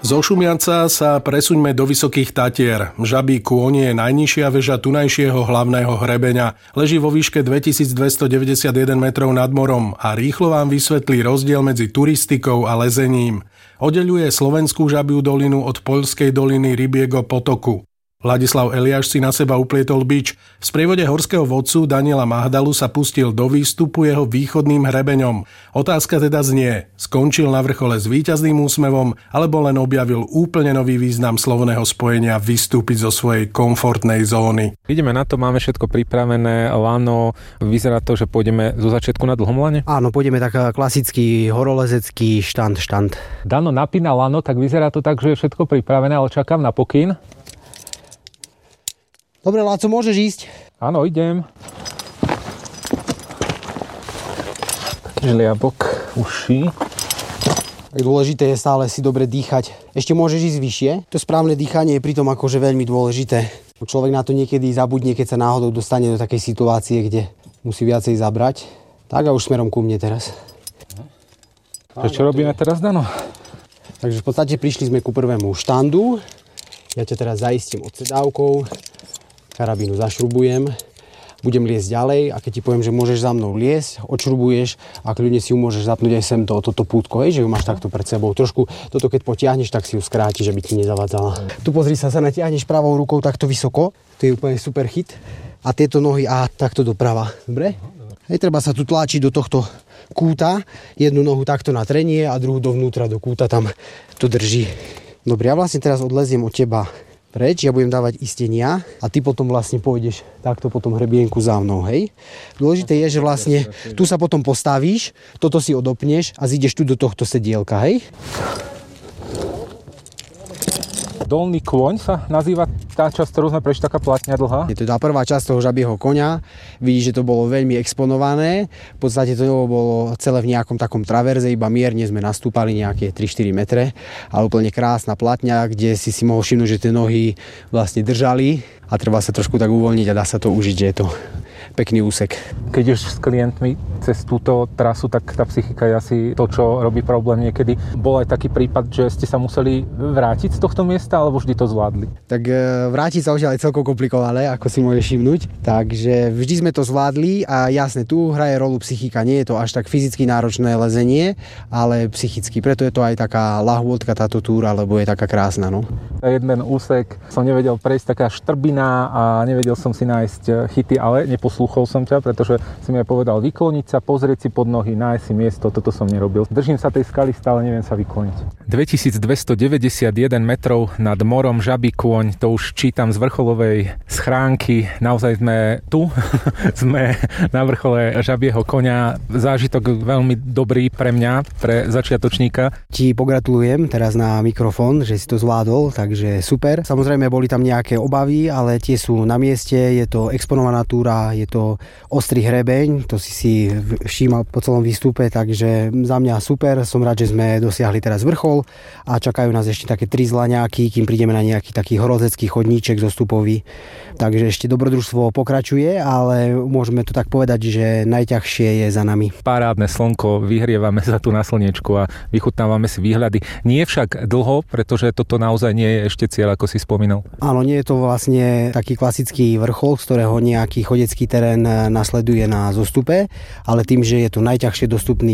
Zo Šumianca sa presuňme do Vysokých Tatier. Žabí kôň je najnižšia väža tunajšieho hlavného hrebeňa. Leží vo výške 2291 metrov nad morom a rýchlo vám vysvetlí rozdiel medzi turistikou a lezením. Oddeľuje slovenskú Žabiu dolinu od poľskej doliny Rybiego potoku. Ladislav Eliáš si na seba uplietol bič. V sprievode horského vodcu Daniela Mahdalu sa pustil do výstupu jeho východným hrebeňom. Otázka teda znie, skončil na vrchole s víťazným úsmevom, alebo len objavil úplne nový význam slovného spojenia vystúpiť zo svojej komfortnej zóny. Ideme na to, máme všetko pripravené, lano, vyzerá to, že pôjdeme zo začiatku na dlhom lane? Áno, pôjdeme tak klasický horolezecký štand. Dano napína lano, tak vyzerá to tak, že je všetko pripravené, ale čakám na pokyn. Dobre, Láco, môžeš ísť? Áno, idem. Žliabok, uši. Tak dôležité je stále si dobre dýchať. Ešte môžeš ísť vyššie. To správne dýchanie je pritom akože veľmi dôležité. Človek na to niekedy zabudne, keď sa náhodou dostane do takej situácie, kde musí viacej zabrať. Tak a už smerom ku mne teraz. Čo robíme teraz, Dano? Takže v podstate prišli sme ku prvému štandu. Ja ťa teraz zaistím odsedávkou. Karabínu zašrubujem, budem liesť ďalej a keď ti poviem, že môžeš za mnou liesť, odšrubuješ a kľudne si ju môžeš zapnúť aj sem toto pútko, že ju máš takto pred sebou. Trošku toto keď potiahneš, tak si ju skrátiš, aby ti nezavadzala. Tu pozri sa natiahneš pravou rukou takto vysoko, to je úplne super chyt. A tieto nohy takto doprava, dobre? Hej, treba sa tu tlačiť do tohto kúta, jednu nohu takto na trenie a druhú dovnútra do kúta, tam to drží. Dobre, ja vlastne teraz odleziem od teba preč, ja budem dávať istenia a ty potom vlastne pôjdeš takto po tom hrebienku za mnou, hej. Dôležité je, že vlastne tu sa potom postavíš, toto si odopneš a zídeš tu do tohto sedielka, hej. Dolný kôň sa nazýva tá časť, ktorú sme prešli, taká platňa dlhá. Je to tá prvá časť toho žabieho koňa. Vidíš, že to bolo veľmi exponované. V podstate to bolo celé v nejakom takom traverze, iba mierne sme nastúpali nejaké 3-4 metre. Ale úplne krásna platňa, kde si mohol všimnúť, že tie nohy vlastne držali a treba sa trošku tak uvoľniť a dá sa to užiť, že je to pekný úsek. Keď ideš s klientmi cez túto trasu, tak tá psychika je asi to, čo robí problém niekedy. Bol aj taký prípad, že ste sa museli vrátiť z tohto miesta, alebo vždy to zvládli? Tak vrátiť sa už je celkom komplikované, ako si môžeš všimnúť. Takže vždy sme to zvládli a jasne, tu hraje rolu psychika. Nie je to až tak fyzicky náročné lezenie, ale psychicky. Preto je to aj taká lahôdka táto túra, lebo je taká krásna. No. Jeden úsek som nevedel prejsť, taká štrbina a nevedel som si nájsť chyty, ale neposlúchol som ťa, pretože si mi aj povedal vykloniť sa, pozrieť si pod nohy, nájsť si miesto, toto som nerobil. Držím sa tej skaly, stále neviem sa vykloniť. 2291 metrov nad morom, Žabí kôň, to už čítam z vrcholovej schránky. Naozaj sme tu, sme na vrchole Žabieho koňa. Zážitok veľmi dobrý pre mňa, pre začiatočníka. Ti pogratulujem teraz na mikrofón, že si to zvládol, takže super. Samozrejme boli tam nejaké obavy, ale tie sú na mieste, je to exponovaná túra, je to ostrý hrebeň, to si všímal po celom výstupe, takže za mňa super, som rád, že sme dosiahli teraz vrchol a čakajú nás ešte také 3 zlaňáky, kým prídeme na nejaký taký horolezecký chodníček zostupový. Takže ešte dobrodružstvo pokračuje, ale môžeme to tak povedať, že najťažšie je za nami. Parádne slnko, vyhrievame sa tu na slniečku a vychutnávame si výhľady. Nie však dlho, pretože toto naozaj nie je ešte cieľ, ako si spomínal. Áno, nie je to vlastne taký klasický vrchol, z ktorého nejaký chodecký terén nasleduje na zostupe, ale tým, že je to najťažšie dostupný